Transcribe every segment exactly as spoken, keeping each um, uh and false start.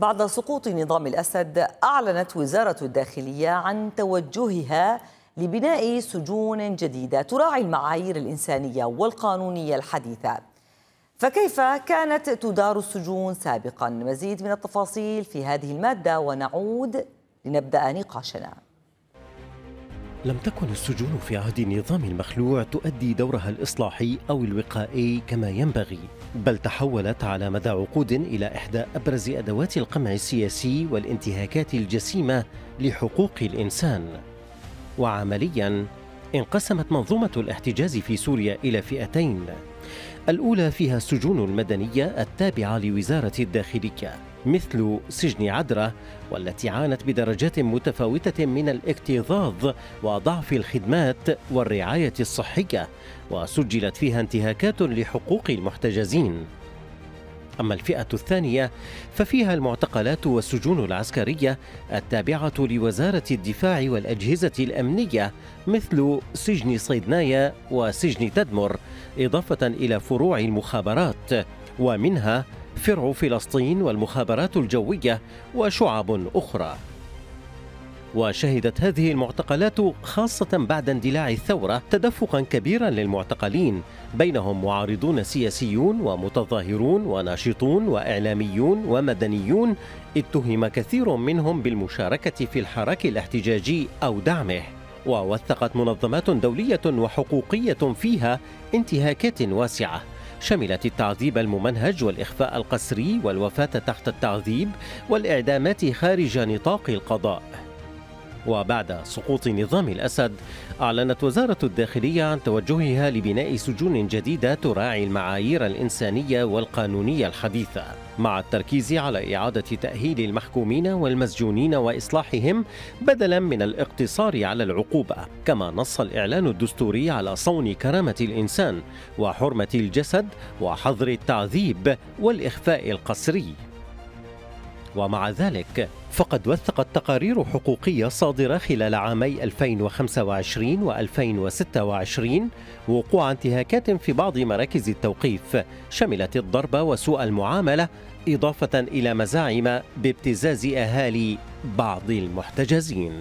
بعد سقوط نظام الأسد أعلنت وزارة الداخلية عن توجهها لبناء سجون جديدة تراعي المعايير الإنسانية والقانونية الحديثة. فكيف كانت تدار السجون سابقا؟ مزيد من التفاصيل في هذه المادة ونعود لنبدأ نقاشنا. لم تكن السجون في عهد النظام المخلوع تؤدي دورها الإصلاحي أو الوقائي كما ينبغي، بل تحولت على مدى عقود إلى إحدى أبرز أدوات القمع السياسي والانتهاكات الجسيمة لحقوق الإنسان. وعملياً انقسمت منظومة الاحتجاز في سوريا إلى فئتين، الأولى فيها السجون المدنية التابعة لوزارة الداخلية مثل سجن عدرة، والتي عانت بدرجات متفاوتة من الاكتظاظ وضعف الخدمات والرعاية الصحية، وسجلت فيها انتهاكات لحقوق المحتجزين. أما الفئة الثانية ففيها المعتقلات والسجون العسكرية التابعة لوزارة الدفاع والأجهزة الأمنية مثل سجن صيدنايا وسجن تدمر، إضافة إلى فروع المخابرات، ومنها فرع فلسطين والمخابرات الجوية وشعب أخرى. وشهدت هذه المعتقلات خاصة بعد اندلاع الثورة تدفقا كبيرا للمعتقلين، بينهم معارضون سياسيون ومتظاهرون وناشطون وإعلاميون ومدنيون، اتهم كثير منهم بالمشاركة في الحراك الاحتجاجي أو دعمه. ووثقت منظمات دولية وحقوقية فيها انتهاكات واسعة شملت التعذيب الممنهج والإخفاء القسري والوفاة تحت التعذيب والإعدامات خارج نطاق القضاء. وبعد سقوط نظام الأسد أعلنت وزارة الداخلية عن توجهها لبناء سجون جديدة تراعي المعايير الإنسانية والقانونية الحديثة، مع التركيز على إعادة تأهيل المحكومين والمسجونين وإصلاحهم بدلا من الاقتصار على العقوبة. كما نص الإعلان الدستوري على صون كرامة الإنسان وحرمة الجسد وحظر التعذيب والإخفاء القسري. ومع ذلك فقد وثقت تقارير حقوقية صادرة خلال عامي ألفين وخمسة وعشرين وألفين وستة وعشرين وقوع انتهاكات في بعض مراكز التوقيف شملت الضرب وسوء المعاملة، إضافة إلى مزاعم بابتزاز أهالي بعض المحتجزين.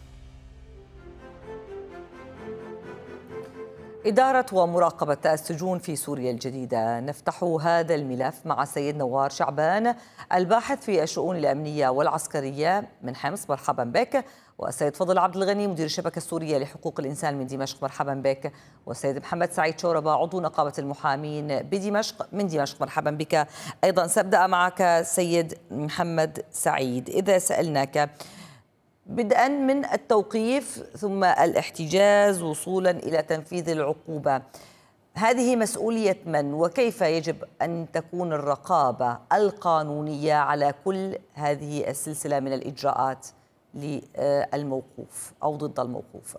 إدارة ومراقبة السجون في سوريا الجديدة. نفتح هذا الملف مع السيد نوار شعبان الباحث في الشؤون الأمنية والعسكرية من حمص، مرحبا بك. والسيد فضل عبد الغني مدير الشبكة السورية لحقوق الإنسان من دمشق، مرحبا بك. والسيد محمد سعيد شوربة عضو نقابة المحامين بدمشق من دمشق، مرحبا بك أيضا. سأبدأ معك سيد محمد سعيد. إذا سألناك بدءا من التوقيف ثم الاحتجاز وصولا إلى تنفيذ العقوبة، هذه مسؤولية من؟ وكيف يجب أن تكون الرقابة القانونية على كل هذه السلسلة من الإجراءات للموقوف أو ضد الموقوف؟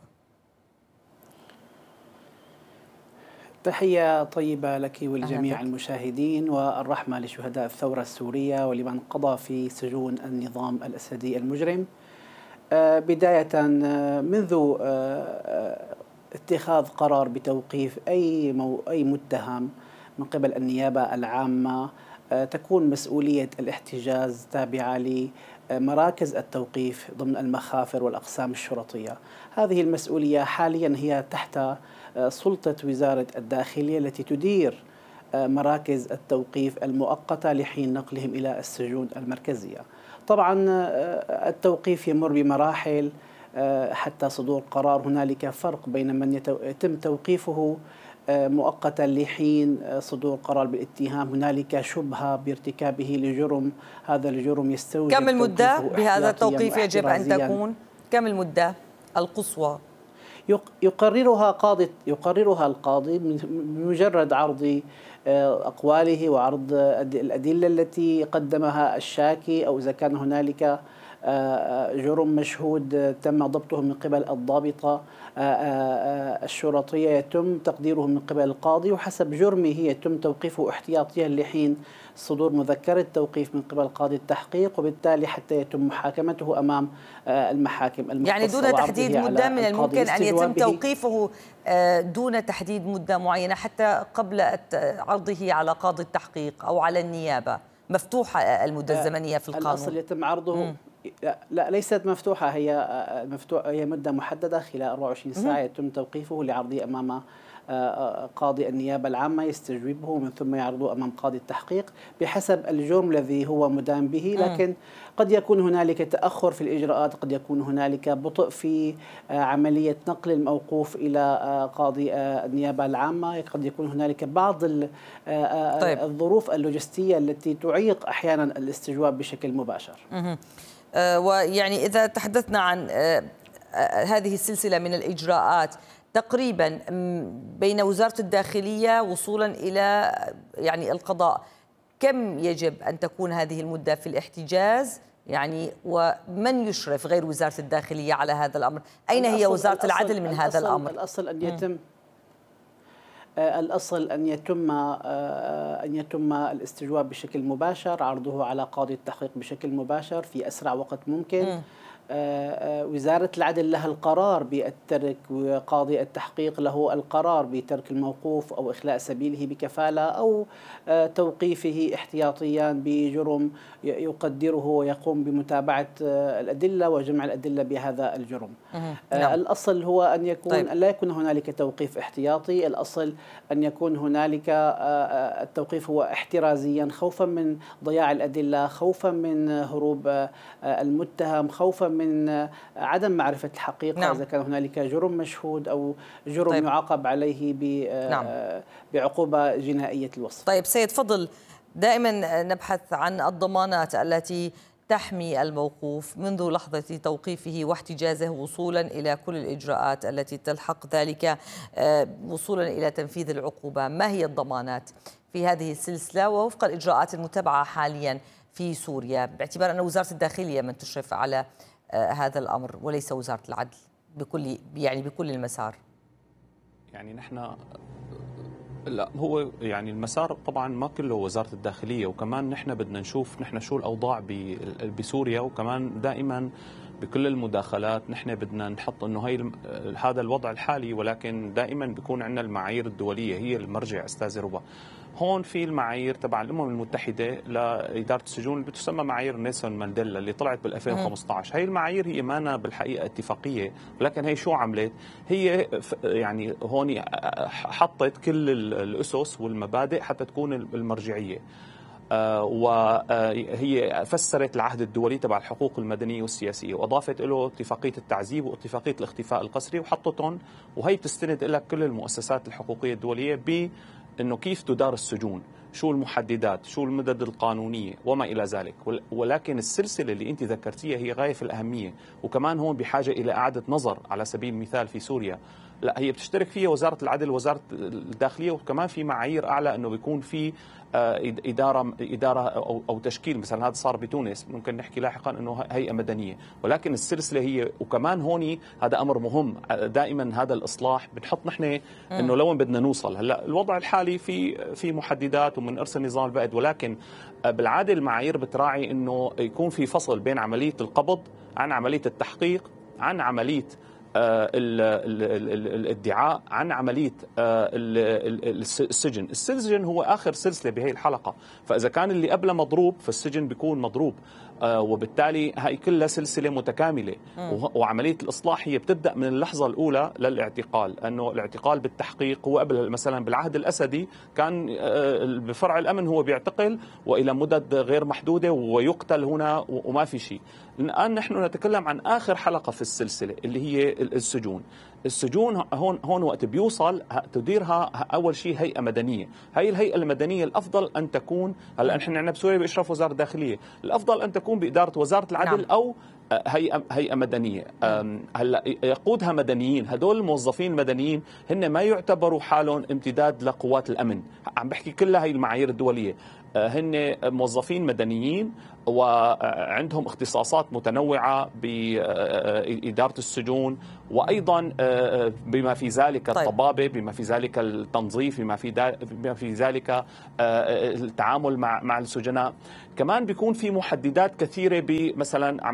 تحية طيبة لك ولجميع المشاهدين، والرحمة لشهداء الثورة السورية ولمن قضى في سجون النظام الأسدي المجرم. بداية منذ اتخاذ قرار بتوقيف أي مو أي متهم من قبل النيابة العامة تكون مسؤولية الاحتجاز تابعة لمراكز التوقيف ضمن المخافر والأقسام الشرطية. هذه المسؤولية حاليا هي تحت سلطة وزارة الداخلية التي تدير مراكز التوقيف المؤقتة لحين نقلهم إلى السجون المركزية. طبعا التوقيف يمر بمراحل حتى صدور قرار. هنالك فرق بين من يتم توقيفه مؤقتا لحين صدور قرار بالاتهام هنالك شبهة بارتكابه لجرم، هذا الجرم يستوجب كم المدة بهذا التوقيف يجب أن تكون؟ كم المدة القصوى؟ يقررها قاضي يقررها القاضي بمجرد عرض أقواله وعرض الأدلة التي قدمها الشاكي، أو إذا كان هنالك جرم مشهود تم ضبطه من قبل الضابطة الشرطية يتم تقديره من قبل القاضي، وحسب جرمه يتم توقيفه احتياطيا لحين صدور مذكرة توقيف من قبل قاضي التحقيق، وبالتالي حتى يتم محاكمته أمام المحاكم المختصة. يعني دون تحديد مدة من الممكن أن يتم توقيفه دون تحديد مدة معينة حتى قبل عرضه على قاضي التحقيق أو على النيابة، مفتوحة المدة الزمنية في القانون؟ الأصل يتم عرضه مم. لا ليست مفتوحة، هي مفتوحة، هي مدة محددة خلال أربعة وعشرين ساعة يتم توقيفه لعرضه أمام قاضي النيابة العامة يستجوبه ومن ثم يعرضه أمام قاضي التحقيق بحسب الجرم الذي هو مدان به. لكن قد يكون هنالك تأخر في الإجراءات، قد يكون هنالك بطء في عملية نقل الموقوف إلى قاضي النيابة العامة، قد يكون هنالك بعض طيب. الظروف اللوجستية التي تعيق أحيانا الاستجواب بشكل مباشر. أه ويعني إذا تحدثنا عن أه هذه السلسلة من الإجراءات تقريبا بين وزارة الداخلية وصولا إلى يعني القضاء، كم يجب أن تكون هذه المدة في الاحتجاز؟ يعني ومن يشرف غير وزارة الداخلية على هذا الأمر؟ أين هي وزارة العدل من هذا الأمر؟ الأصل أن يتم الأصل أن يتم أن يتم الاستجواب بشكل مباشر، عرضه على قاضي التحقيق بشكل مباشر في أسرع وقت ممكن. م. وزارة العدل لها القرار بالترك، وقاضي التحقيق له القرار بترك الموقوف أو إخلاء سبيله بكفالة أو توقيفه احتياطيا بجرم يقدره ويقوم بمتابعة الأدلة وجمع الأدلة بهذا الجرم. نعم. الأصل هو أن يكون طيب. لا يكون هنالك توقيف احتياطي، الأصل أن يكون هنالك التوقيف هو احترازيا خوفا من ضياع الأدلة، خوفا من هروب المتهم، خوفا من عدم معرفة الحقيقة. نعم. إذا كان هنالك جرم مشهود أو جرم طيب. يعاقب عليه نعم. بعقوبة جنائية الوصف. طيب سيد فضل، دائما نبحث عن الضمانات التي تحمي الموقوف منذ لحظة توقيفه واحتجازه وصولا إلى كل الإجراءات التي تلحق ذلك وصولا إلى تنفيذ العقوبة. ما هي الضمانات في هذه السلسلة ووفق الإجراءات المتبعة حاليا في سوريا، باعتبار أن وزارة الداخلية من تشرف على هذا الأمر وليس وزارة العدل بكل يعني بكل المسار؟ يعني نحن لا هو يعني المسار طبعا ما كله وزارة الداخلية، وكمان نحن بدنا نشوف نحن شو الأوضاع بسوريا، وكمان دائما بكل المداخلات نحن بدنا نحط انه هي هذا الوضع الحالي، ولكن دائما بيكون عندنا المعايير الدولية هي المرجع. استاذ ربا، هون في المعايير تبع الامم المتحده لاداره السجون اللي بتسمى معايير نيلسون مانديلا اللي طلعت بال ألفين وخمسة عشر. هي المعايير هي مانا بالحقيقه اتفاقيه، ولكن هي شو عملت؟ هي يعني هون حطت كل الاسس والمبادئ حتى تكون المرجعيه. آه وهي فسرت العهد الدولي تبع الحقوق المدنيه والسياسيه، واضافت له اتفاقيه التعذيب واتفاقيه الاختفاء القسري وحطتهم، وهي بتستند لك كل المؤسسات الحقوقيه الدوليه ب انه كيف تدار السجون، شو المحددات، شو المدد القانونيه وما الى ذلك. ولكن السلسله اللي انت ذكرتيها هي غايه في الاهميه، وكمان هون بحاجه الى اعاده نظر. على سبيل المثال في سوريا لا هي بتشترك فيها وزاره العدل ووزاره الداخليه، وكمان في معايير اعلى انه بيكون في اداره اداره او او تشكيل. مثلا هذا صار بتونس، ممكن نحكي لاحقا انه هيئه مدنيه، ولكن السلسله هي. وكمان هون هذا امر مهم، دائما هذا الاصلاح بنحط نحن انه لوين بدنا نوصل. هلا الوضع الحالي في في محددات ومن ارسل نظام البائد، ولكن بالعاده المعايير بتراعي انه يكون في فصل بين عمليه القبض عن عمليه التحقيق عن عمليه الادعاء عن عملية السجن. السجن هو آخر سلسلة بهي الحلقة، فإذا كان اللي قبله مضروب فالسجن بيكون مضروب، وبالتالي هاي كلها سلسلة متكاملة. وعملية الإصلاح هي بتبدأ من اللحظة الأولى للاعتقال، أنه الاعتقال بالتحقيق هو قبل مثلا بالعهد الأسدي كان بفرع الأمن هو بيعتقل وإلى مدد غير محدودة ويقتل هنا وما في شيء. الآن نحن نتكلم عن آخر حلقة في السلسلة اللي هي السجون. السجون هون هون وقت بيوصل تديرها اول شيء هيئه مدنيه. هي الهيئه المدنيه الافضل ان تكون، هلا نحن عندنا بسوريا باشراف وزاره الداخليه، الافضل ان تكون باداره وزاره العدل. نعم. او هيئه هيئه مدنيه. هلا يقودها مدنيين، هدول الموظفين المدنيين هن ما يعتبروا حالهم امتداد لقوات الامن. عم بحكي كلها هي المعايير الدوليه، هن موظفين مدنيين وعندهم اختصاصات متنوعة بإدارة السجون، وأيضا بما في ذلك الطبابة، بما في ذلك التنظيف، بما في بما في ذلك التعامل مع مع السجناء. كمان بيكون في محددات كثيرة بمثلا عملية الشغل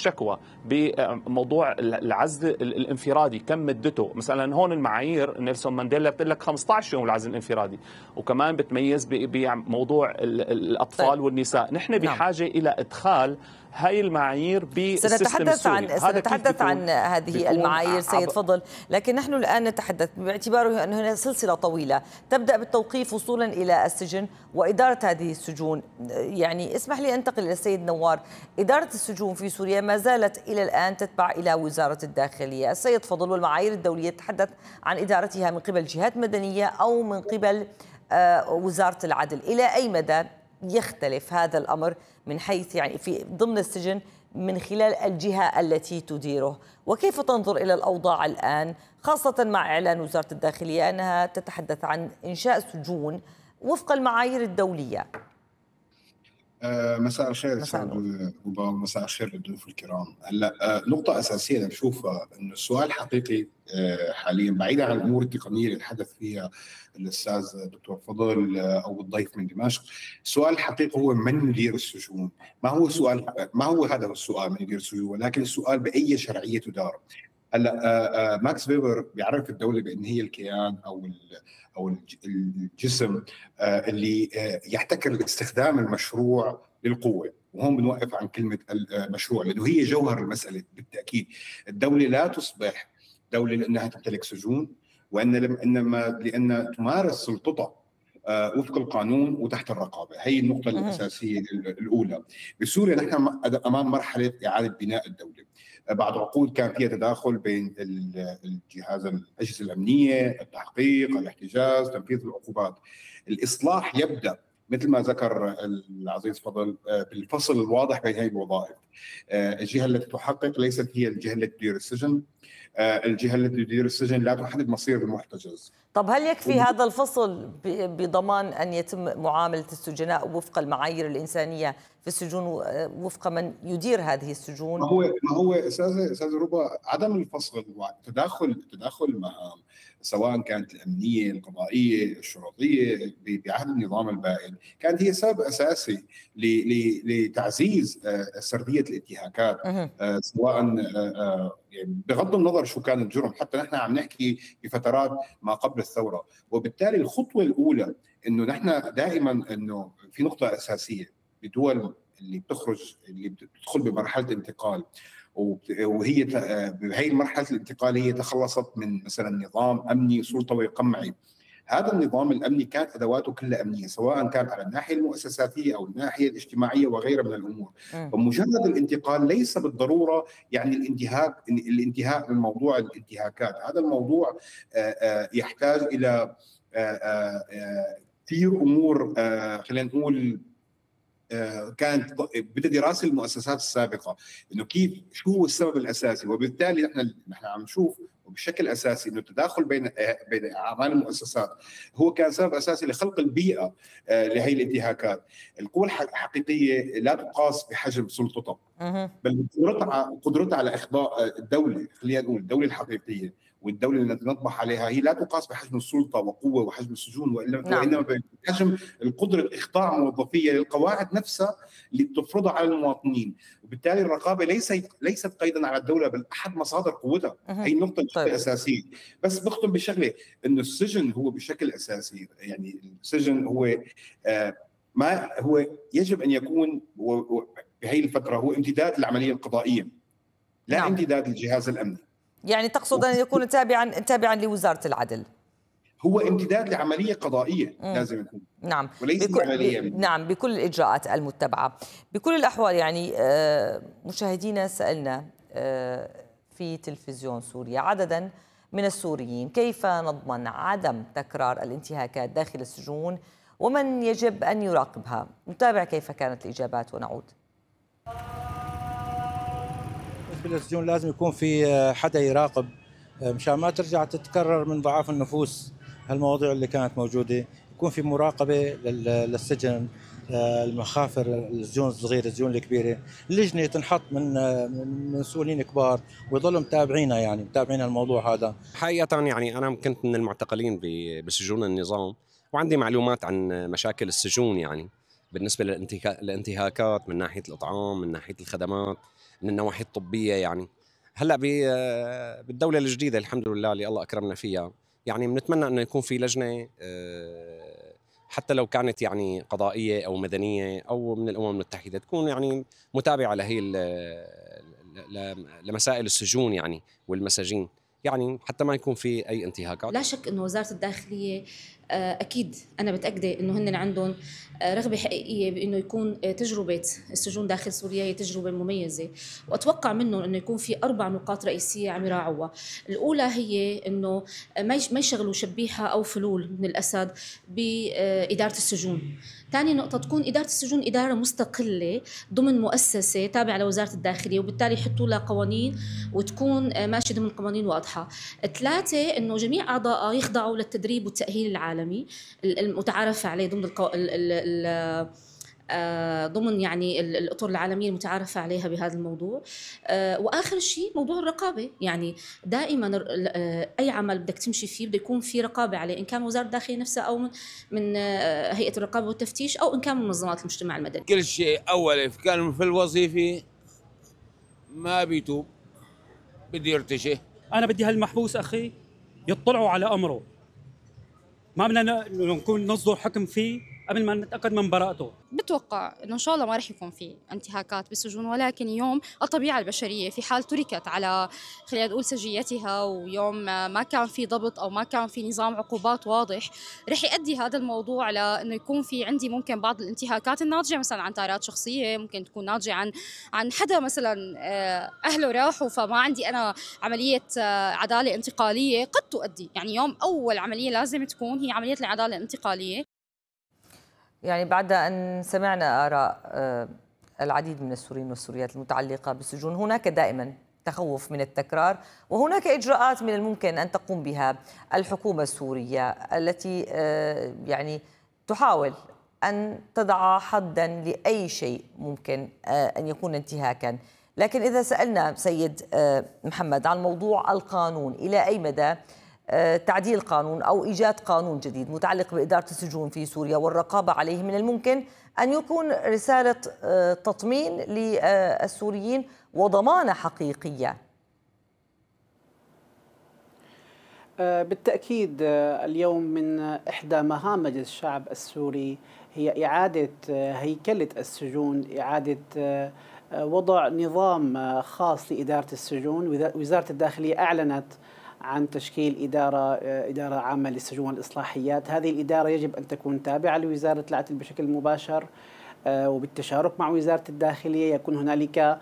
شكوى بموضوع العزل الانفرادي كم مدته. مثلا هون المعايير نيلسون مانديلا بتقول لك خمسة عشر يوم العزل الانفرادي، وكمان بتميز بموضوع الأطفال طيب. والنساء. نحن بحاجة نعم. إلى إدخال هاي المعايير بالسيستم سنتحدث عن سنتحدث عن هذه المعايير سيد فضل، لكن نحن الآن نتحدث باعتباره أن هناك سلسلة طويلة تبدأ بالتوقيف وصولا إلى السجن وإدارة هذه السجون. يعني اسمح لي أنتقل إلى السيد نوار. إدارة السجون في سوريا ما زالت إلى الآن تتبع إلى وزارة الداخلية. السيد فضل، والمعايير الدولية تتحدث عن إدارتها من قبل جهات مدنية أو من قبل وزارة العدل. إلى أي مدى يختلف هذا الأمر من حيث يعني في ضمن السجن من خلال الجهة التي تديره؟ وكيف تنظر إلى الأوضاع الآن خاصة مع إعلان وزارة الداخلية أنها تتحدث عن إنشاء سجون وفق المعايير الدولية؟ آه مساء الخير استاذ ربا، ومساء الخير للضيوف الكرام. هلا آه نقطة أساسية أنا بشوفها إنه السؤال حقيقي آه حاليا بعيدا عن الأمور التقنية اللي تحدث فيها الأستاذ دكتور فضل آه أو الضيف من دمشق. السؤال الحقيقي هو من يدير السجون؟ ما هو سؤال ما هو هذا السؤال من يدير السجون، ولكن السؤال بأي شرعية تدار. هلا آه آه ماكس فيبر بيعرف الدولة بأن هي الكيان أو او الجسم اللي يحتكر استخدام المشروع للقوه، وهون بنوقف عن كلمه المشروع لانه هي جوهر المساله. بالتاكيد الدوله لا تصبح دوله لانها تمتلك سجون، وان انما لان تمارس سلطتها وفق القانون وتحت الرقابه. هي النقطه الاساسيه الاولى. بسوريا نحن امام مرحله اعاده بناء الدوله. بعد عقود كان فيها تداخل بين الجهاز الاجهزه الامنيه، التحقيق، الاحتجاز، تنفيذ العقوبات. الاصلاح يبدا مثل ما ذكر العزيز فضل بالفصل الواضح بين هذه الوظائف. الجهه التي تحقق ليست هي الجهه التي تدير السجن، الجهه التي تدير السجن لا تحدد مصير المحتجز. طب هل يكفي هذا الفصل بضمان ان يتم معامله السجناء وفق المعايير الانسانيه في السجون وفق من يدير هذه السجون؟ ما هو ما هو استاذ استاذ ربا عدم الفصل وتداخل تداخل المهام سواء كانت الامنيه، القضائيه، الشرطيه بعهد النظام البائد كانت هي سبب اساسي لتعزيز سرديه الانتهاكات، سواء بغض النظر شو كان الجرم. حتى نحن عم نحكي بفترات ما قبل الثوره، وبالتالي الخطوه الاولى انه نحن دائما انه في نقطه اساسيه بدول اللي بتخرج اللي بتدخل بمرحله انتقال، وهي بهي مرحله الانتقال هي تخلصت من مثلا نظام امني سلطوي قمعي. هذا النظام الامني كانت ادواته كلها امنيه، سواء كانت على الناحيه المؤسساتيه او الناحيه الاجتماعيه وغيرها من الامور. فمجرد الانتقال ليس بالضروره يعني الانتهاك الانتهاء من موضوع الانتهاكات. هذا الموضوع يحتاج الى كثير امور خلينا نقول كانت بدها دراسه المؤسسات السابقه، انه كيف شو هو السبب الاساسي. وبالتالي نحن نحن عم نشوف وبشكل اساسي انه التداخل بين بين اعضاء المؤسسات هو كان سبب اساسي لخلق البيئه لهي الانتهاكات. القوى الحقيقيه لا تقاس بحجم سلطتها، بل قدرتها قدرتها على اخضاع الدوله. خلينا نقول الدوله الحقيقيه والدوله اللي نطمح عليها هي لا تقاس بحجم السلطه وقوه وحجم السجون، وانما بحجم القدره اخضاع موظفيه للقواعد نفسها اللي بتفرضها على المواطنين. وبالتالي الرقابه ليست ليست قيدا على الدوله بل احد مصادر قوتها. هي النقطه طيب. الاساسيه. بس بختم بشغله انه السجن هو بشكل اساسي، يعني السجن هو آه ما هو يجب ان يكون بهي الفتره هو امتداد للعمليه القضائيه، لا نعم. امتداد للجهاز الامني. يعني تقصد ان يكون تابعا تابعا لوزاره العدل؟ هو امتداد لعمليه قضائيه مم. لازم يكون. نعم وليس بكل عمليه ب... نعم بكل الاجراءات المتبعه. بكل الاحوال يعني مشاهدينا سالنا في تلفزيون سوريا عددا من السوريين كيف نضمن عدم تكرار الانتهاكات داخل السجون ومن يجب ان يراقبها. نتابع كيف كانت الاجابات ونعود. بالسجون لازم يكون في حدا يراقب مشان ما ترجع تتكرر من ضعاف النفوس هالمواضيع اللي كانت موجوده. يكون في مراقبه للسجن، المخافر، السجون الصغيره، السجون الكبيره، لجنه تنحط من مسؤولين كبار ويضلوا متابعينها، يعني متابعين الموضوع هذا. حقيقه يعني انا كنت من المعتقلين بسجون النظام، وعندي معلومات عن مشاكل السجون يعني بالنسبة للانتهاكات من ناحية الإطعام، من ناحية الخدمات، من النواحي الطبية. يعني هلأ بالدولة الجديدة الحمد لله اللي الله أكرمنا فيها، يعني بنتمنى أنه يكون في لجنة حتى لو كانت يعني قضائية أو مدنية أو من الأمم المتحدة، تكون يعني متابعة لهي لمسائل السجون يعني والمساجين، يعني حتى ما يكون في أي انتهاكات. لا شك أنه وزارة الداخلية أكيد أنا بتأكد أنه هن عندهم رغبة حقيقية بأنه يكون تجربة السجون داخل سوريا هي تجربة مميزة، وأتوقع منهم أنه يكون في أربع نقاط رئيسية عم يراعوها. الأولى هي أنه ما يشغلوا شبيحة أو فلول من الأسد بإدارة السجون. ثاني نقطة تكون إدارة السجون إدارة مستقلة ضمن مؤسسة تابعة لوزارة الداخلية، وبالتالي يحطوا لها قوانين وتكون ماشية ضمن قوانين واضحة. ثلاثة إنه جميع أعضائها يخضعوا للتدريب والتأهيل العالمي المتعارف عليه ضمن القو... ال... ال... ال... ضمن يعني الأطر العالمية المتعارف عليها بهذا الموضوع. وآخر شيء موضوع الرقابة، يعني دائما أي عمل بدك تمشي فيه بده يكون في رقابة عليه، إن كان وزارة الداخلية نفسها أو من من هيئة الرقابة والتفتيش أو إن كان من منظمات المجتمع المدني. كل شيء أول كان في الوظيفة ما بيتوب بدي يرتشي. أنا بدي هالمحبوس أخي يطلعوا على أمره، ما بدنا نكون نصدر حكم فيه قبل ما نتأكد من براءته. بتوقع إنه إن شاء الله ما رح يكون في انتهاكات بالسجون، ولكن يوم الطبيعة البشرية في حال تركت على خلينا نقول سجيتها، ويوم ما كان في ضبط أو ما كان في نظام عقوبات واضح، رح يؤدي هذا الموضوع لأنه يكون في عندي ممكن بعض الانتهاكات الناجعة مثلا عن تارات شخصية، ممكن تكون ناجعة عن عن حدا مثلا أهله راحوا، فما عندي أنا عملية عدالة انتقالية قد تؤدي. يعني يوم أول عملية لازم تكون هي عملية العدالة الانتقالية. يعني بعد أن سمعنا آراء العديد من السوريين والسوريات المتعلقة بالسجون، هناك دائما تخوف من التكرار، وهناك إجراءات من الممكن أن تقوم بها الحكومة السورية التي يعني تحاول أن تضع حدا لأي شيء ممكن أن يكون انتهاكا. لكن إذا سألنا سيد محمد عن موضوع القانون، إلى أي مدى تعديل قانون أو إيجاد قانون جديد متعلق بإدارة السجون في سوريا والرقابة عليه من الممكن أن يكون رسالة تطمين للسوريين وضمانة حقيقية؟ بالتأكيد اليوم من إحدى مهام مجلس الشعب السوري هي إعادة هيكلة السجون، إعادة وضع نظام خاص لإدارة السجون. وزارة الداخلية أعلنت عن تشكيل إدارة إدارة عامة للسجون والإصلاحيات. هذه الإدارة يجب أن تكون تابعة لوزارة العدل بشكل مباشر وبالتشارك مع وزارة الداخلية. يكون هنالك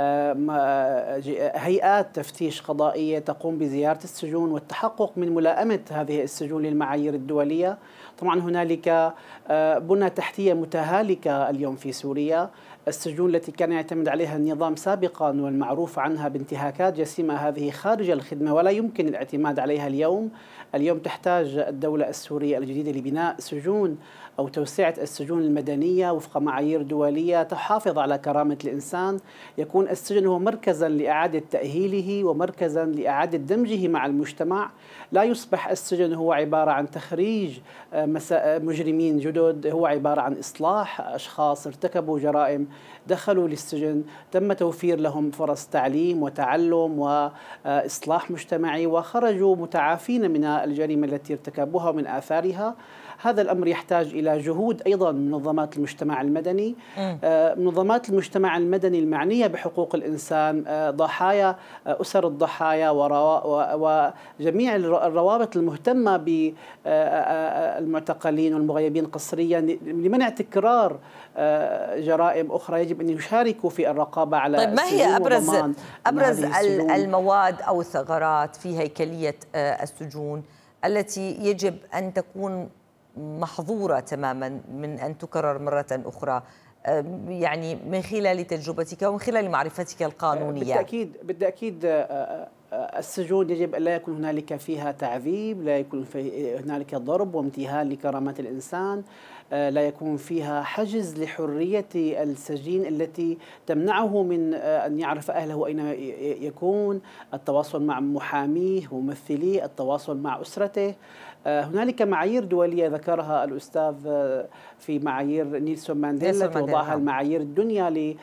هيئات تفتيش قضائية تقوم بزيارة السجون والتحقق من ملائمة هذه السجون للمعايير الدولية. طبعا هنالك بنى تحتية متهالكة اليوم في سوريا. السجون التي كان يعتمد عليها النظام سابقا والمعروف عنها بانتهاكات جسيمة هذه خارج الخدمة ولا يمكن الاعتماد عليها اليوم. اليوم تحتاج الدولة السورية الجديدة لبناء سجون أو توسعة السجون المدنية وفق معايير دولية تحافظ على كرامة الإنسان. يكون السجن هو مركزا لإعادة تأهيله ومركزا لإعادة دمجه مع المجتمع. لا يصبح السجن هو عبارة عن تخريج مجرمين جدد، هو عبارة عن إصلاح أشخاص ارتكبوا جرائم دخلوا للسجن، تم توفير لهم فرص تعليم وتعلم وإصلاح مجتمعي وخرجوا متعافين من الجريمة التي ارتكبوها ومن آثارها. هذا الأمر يحتاج إلى جهود أيضا من منظمات المجتمع المدني. منظمات المجتمع المدني المعنية بحقوق الإنسان، ضحايا أسر الضحايا وجميع الروابط المهتمة بالمعتقلين والمغيبين قسريا لمنع تكرار جرائم أخرى، يجب أن يشاركوا في الرقابة على. طيب، ما هي أبرز أبرز المواد أو الثغرات في هيكلية السجون التي يجب أن تكون محظورة تماما من أن تكرر مرة أخرى، يعني من خلال تجربتك ومن خلال معرفتك القانونية؟ بالتأكيد بالتأكيد السجون يجب أن لا يكون هنالك فيها تعذيب، لا يكون هنالك ضرب وامتهان لكرامات الإنسان. لا يكون فيها حجز لحرية السجين التي تمنعه من أن يعرف أهله أين يكون، التواصل مع محاميه وممثليه، التواصل مع أسرته. هنالك معايير دولية ذكرها الأستاذ في معايير نيلسون مانديلا توضعها المعايير الدنيا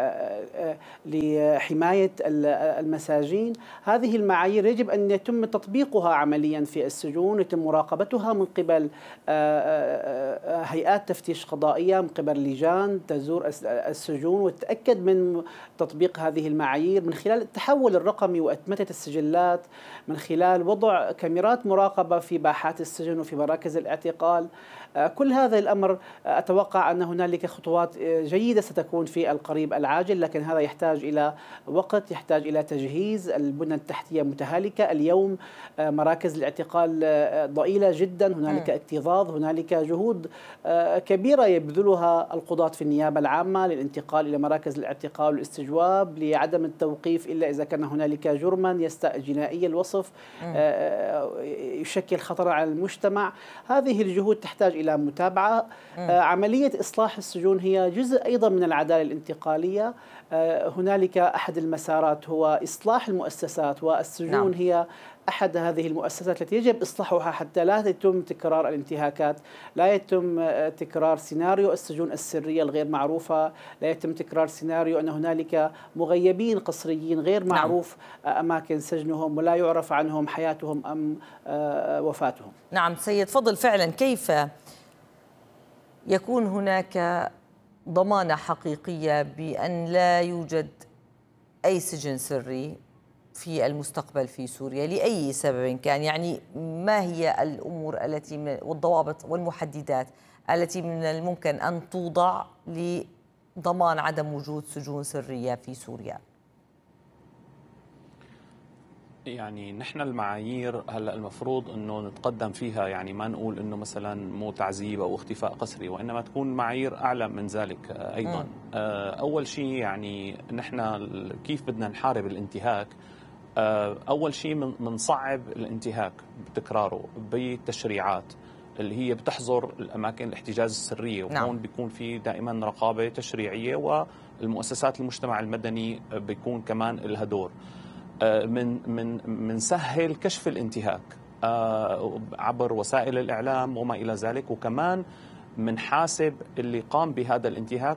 لحماية المساجين. هذه المعايير يجب أن يتم تطبيقها عمليا في السجون، يتم مراقبتها من قبل هيئات تفتيش قضائية، من قبل لجان تزور السجون وتتأكد من تطبيق هذه المعايير من خلال التحول الرقمي وأتمتة السجلات، من خلال وضع كاميرات مراقبة في باحات السجن وفي مراكز الاعتقال. كل هذا الأمر أتوقع أن هنالك خطوات جيدة ستكون في القريب العاجل، لكن هذا يحتاج إلى وقت، يحتاج إلى تجهيز. البنى التحتية متهالكة اليوم، مراكز الاعتقال ضئيلة جدا، هنالك اكتظاظ، هنالك جهود كبيرة يبذلها القضاة في النيابة العامة للانتقال إلى مراكز الاعتقال والاستجواب، لعدم التوقيف إلا إذا كان هنالك جرما جنائي الوصف يشكل خطر على المجتمع. هذه الجهود تحتاج إلى متابعة. آه عملية إصلاح السجون هي جزء أيضا من العدالة الانتقالية. آه هنالك أحد المسارات هو إصلاح المؤسسات، والسجون نعم. هي أحد هذه المؤسسات التي يجب إصلاحها حتى لا يتم تكرار الانتهاكات، لا يتم تكرار سيناريو السجون السرية الغير معروفة، لا يتم تكرار سيناريو أن هنالك مغيبين قسريين غير معروف نعم. أماكن سجنهم ولا يعرف عنهم حياتهم أم وفاتهم. نعم سيد فضل، فعلا كيف يكون هناك ضمانة حقيقية بأن لا يوجد أي سجن سري في المستقبل في سوريا لأي سبب كان؟ يعني ما هي الأمور التي من والضوابط والمحددات التي من الممكن أن توضع لضمان عدم وجود سجون سرية في سوريا؟ يعني نحن المعايير هلا المفروض انه نتقدم فيها، يعني ما نقول انه مثلا مو تعذيب او اختفاء قسري، وانما تكون معايير اعلى من ذلك ايضا. م. اول شيء يعني نحن كيف بدنا نحارب الانتهاك؟ اول شيء بنصعب الانتهاك بتكراره بتشريعات اللي هي بتحظر الاماكن الاحتجاز السريه، وهون نعم. بيكون في دائما رقابه تشريعيه، والمؤسسات المجتمع المدني بيكون كمان لها دور. من من من سهل كشف الانتهاك عبر وسائل الإعلام وما إلى ذلك، وكمان من حاسب اللي قام بهذا الانتهاك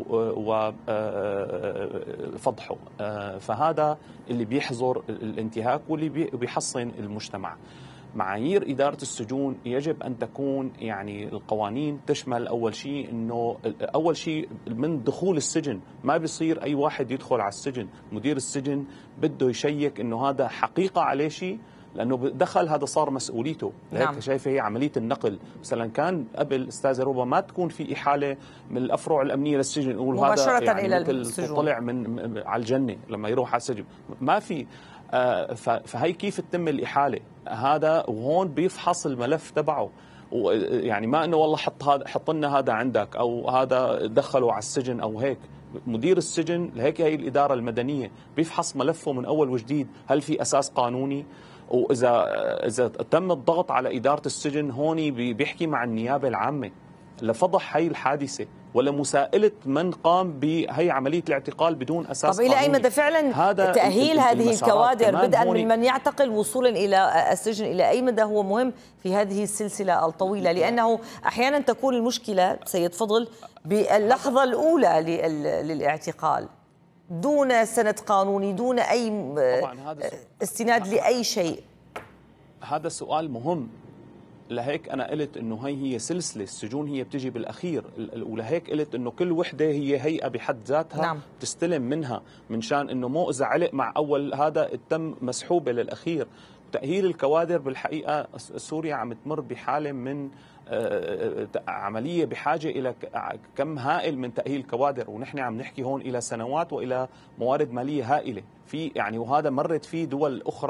وفضحه. فهذا اللي بيحظر الانتهاك واللي بيحصن المجتمع. معايير إدارة السجون يجب أن تكون يعني القوانين تشمل أول شيء أنه أول شيء من دخول السجن ما بيصير أي واحد يدخل على السجن، مدير السجن بده يشيك أنه هذا حقيقة عليه شيء، لأنه دخل هذا صار مسؤوليته. لهيك نعم. شايفة هي عملية النقل مثلا كان قبل أستاذة روبا ما تكون في إحالة من الأفرع الأمنية للسجن نقول هذا يعني إلى السجون. طلع من على الجنة لما يروح على السجن، ما في. فهي كيف تتم الإحالة هذا، وهون بيفحص الملف تبعه، يعني ما انه والله حط هذا حط لنا هذا عندك او هذا دخلوا على السجن او هيك. مدير السجن لهيك هي الإدارة المدنية بيفحص ملفه من اول وجديد، هل في اساس قانوني؟ واذا اذا تم الضغط على إدارة السجن هون بيحكي مع النيابة العامة لفضح هي الحادثة ولا مساءلة من قام بهي عملية الاعتقال بدون أساس طب قانوني. إلى أي مدى فعلا تأهيل هذه الكوادر بدءا من من يعتقل وصولا إلى السجن، إلى أي مدى هو مهم في هذه السلسلة الطويلة؟ لأنه أحيانا تكون المشكلة سيد فضل باللحظة الأولى للاعتقال دون سند قانوني، دون أي استناد لأي شيء. هذا السؤال مهم، لهيك أنا قلت إنه هي هي سلسلة، السجون هي بتجي بالأخير، ولهيك قلت إنه كل وحدة هي هيئة بحد ذاتها نعم. تستلم منها، من شان إنه مو إذا علق مع أول هذا تم مسحوبة للأخير. تأهيل الكوادر بالحقيقة سوريا عم تمر بحالة من عملية بحاجة إلى كم هائل من تأهيل الكوادر، ونحن عم نحكي هون إلى سنوات وإلى موارد مالية هائلة في يعني، وهذا مرت فيه دول أخرى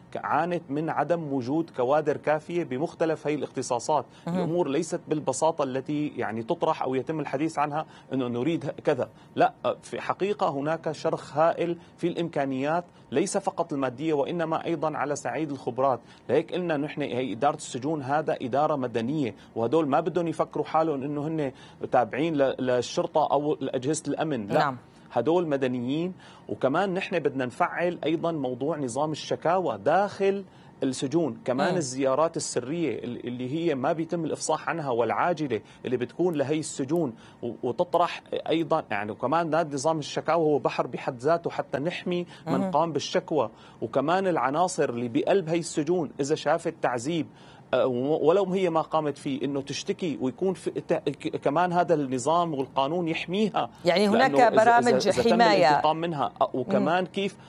عانت من عدم وجود كوادر كافية بمختلف هي الاختصاصات. الأمور ليست بالبساطة التي يعني تطرح أو يتم الحديث عنها أنه نريد كذا، لا، في حقيقة هناك شرخ هائل في الإمكانيات، ليس فقط المادية وإنما أيضا على صعيد الخبرات. لهيك قلنا نحن هي إدارة السجون هذا إدارة مدنية، وهدول ما بدهم يفكروا حالهم أنه هن تابعين للشرطة أو أجهزة الأمن، لا، نعم. هدول مدنيين. وكمان نحن بدنا نفعل أيضا موضوع نظام الشكاوى داخل السجون، كمان م. الزيارات السرية اللي هي ما بيتم الإفصاح عنها والعاجلة اللي بتكون لهي السجون وتطرح أيضا يعني. وكمان ده نظام الشكاوى هو بحر بحد ذاته حتى نحمي من م. قام بالشكوى. وكمان العناصر اللي بقلب هي السجون إذا شافت تعذيب ولو هي ما قامت فيه انه تشتكي ويكون في كمان هذا النظام والقانون يحميها، يعني هناك برامج إذا حمايه الانتقام منها. وكمان م. كيف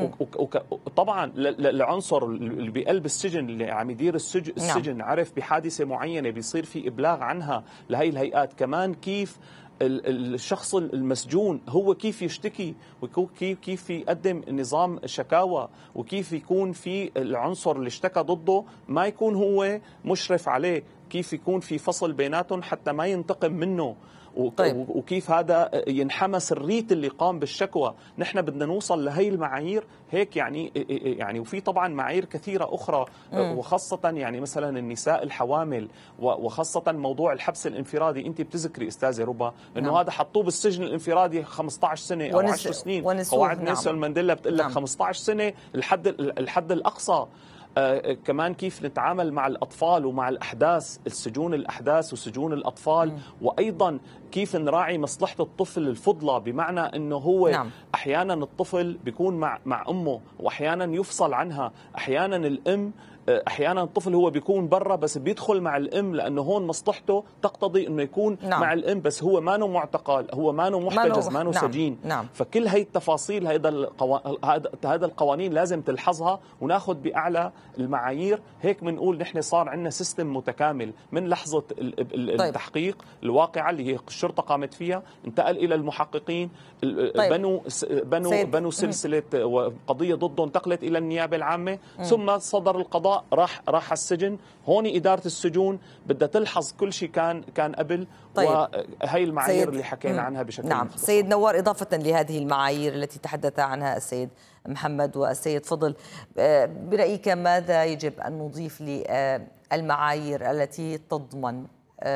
طبعا العنصر اللي بقلب السجن اللي عم يدير السجن, السجن نعم. عرف بحادثه معينه بيصير في ابلاغ عنها لهي الهيئات. كمان كيف الشخص المسجون هو كيف يشتكي وكيف كيف يقدم نظام شكاوى، وكيف يكون في العنصر اللي اشتكى ضده ما يكون هو مشرف عليه، كيف يكون في فصل بيناتهم حتى ما ينتقم منه. طيب. وكيف هذا ينحمى سرية اللي قام بالشكوى. نحن بدنا نوصل لهي المعايير هيك يعني يعني وفي طبعا معايير كثيرة أخرى م. وخاصة يعني مثلا النساء الحوامل وخاصة موضوع الحبس الانفرادي. أنت بتذكري أستاذة ربا أنه نعم. هذا حطوه بالسجن الانفرادي خمسة عشر سنة أو عشر سنين. قواعد نعم. نيلسون مانديلا بتقول لك نعم. خمسة عشر سنة الحد الحد الأقصى. آه كمان كيف نتعامل مع الأطفال ومع الأحداث، السجون الأحداث وسجون الأطفال م. وأيضا كيف نراعي مصلحة الطفل الفضلى، بمعنى أنه هو نعم. أحيانا الطفل بيكون مع, مع أمه وأحيانا يفصل عنها، أحيانا الأم احيانا الطفل هو بيكون برا بس بيدخل مع الام لانه هون مصلحته تقتضي انه يكون نعم. مع الام، بس هو ما نو معتقل، هو ما نو محتجز، ما نو نعم. سجين نعم. فكل هي التفاصيل هيدا القوا... هذا القوانين لازم تلحظها وناخذ باعلى المعايير. هيك بنقول نحن صار عندنا سيستم متكامل من لحظه التحقيق طيب. الواقعه اللي هي الشرطه قامت فيها، انتقل الى المحققين، طيب. بنوا بنوا سيد. بنوا سلسله وقضيه ضده انتقلت الى النيابه العامه م. ثم صدر القضاء راح راح السجن. هون إدارة السجون بدها تلحظ كل شيء كان كان قبل. طيب. وهي المعايير اللي حكينا عنها بشكل نعم مختصر. سيد نوار، إضافة لهذه المعايير التي تحدث عنها السيد محمد والسيد فضل، برأيك ماذا يجب أن نضيف للمعايير التي تضمن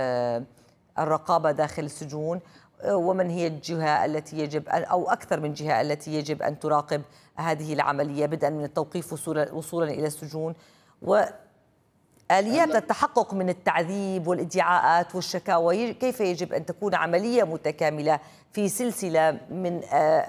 الرقابة داخل السجون، ومن هي الجهة التي يجب أن أو أكثر من جهة التي يجب أن تراقب هذه العملية بدءا من التوقيف وصولا إلى السجون، وآليات التحقق من التعذيب والادعاءات والشكاوى؟ كيف يجب أن تكون عملية متكاملة في سلسلة من